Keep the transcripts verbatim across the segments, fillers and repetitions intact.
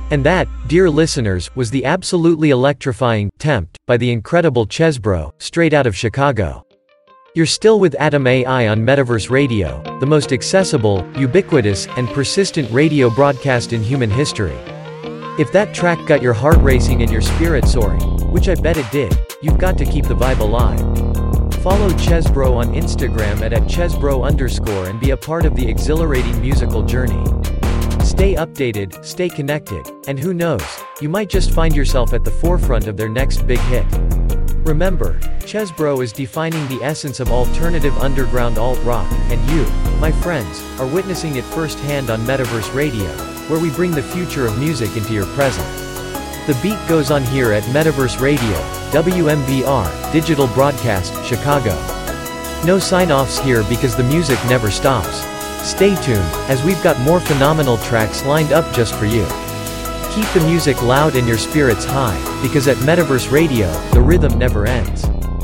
And that, dear listeners, was the absolutely electrifying Tempt by the incredible Chesbro, straight out of Chicago. You're still with Atom A I on Metaverse Radio, the most accessible, ubiquitous, and persistent radio broadcast in human history. If that track got your heart racing and your spirit soaring, which I bet it did, you've got to keep the vibe alive. Follow Chesbro on Instagram at, at Chesbro underscore and be a part of the exhilarating musical journey. Stay updated, stay connected, and who knows, you might just find yourself at the forefront of their next big hit. Remember, Chesbro is defining the essence of alternative underground alt-rock, and you, my friends, are witnessing it firsthand on Metaverse Radio, where we bring the future of music into your present. The beat goes on here at Metaverse Radio, W M B R, Digital Broadcast, Chicago. No sign-offs here because the music never stops. Stay tuned, as we've got more phenomenal tracks lined up just for you. Keep the music loud and your spirits high, because at Metaverse Radio, the rhythm never ends.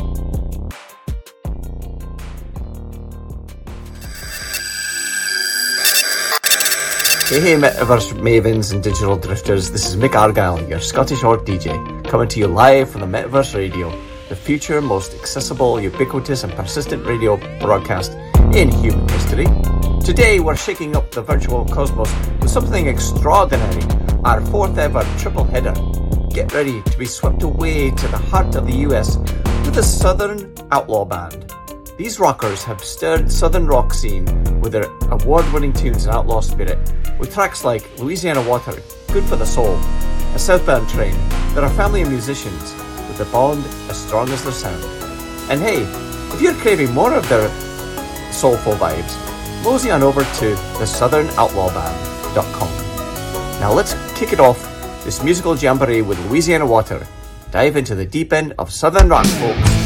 Hey hey Metaverse Mavens and Digital Drifters, this is Mick Argyle, your Scottish Orc D J, coming to you live from the Metaverse Radio, the future most accessible, ubiquitous and persistent radio broadcast in human history. Today we're shaking up the virtual cosmos with something extraordinary, our fourth ever triple header. Get ready to be swept away to the heart of the U S with the Southern Outlaw Band. These rockers have stirred southern rock scene with their award-winning tunes and outlaw spirit, with tracks like Louisiana Water, Good for the Soul, A Southbound Train. They're a family of musicians with a bond as strong as their sound. And hey, if you're craving more of their soulful vibes, mosey on over to the southern outlaw band dot com. Now let's kick it off, this musical jamboree with Louisiana Water. Dive into the deep end of southern rock, folks.